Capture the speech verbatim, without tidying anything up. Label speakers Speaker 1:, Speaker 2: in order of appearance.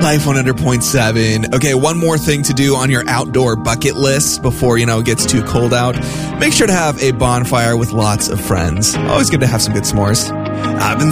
Speaker 1: Life one hundred point seven. Okay, one more thing to do on your outdoor bucket list before, you know, it gets too cold out. Make sure to have a bonfire with lots of friends. Always good to have some good s'mores. I've been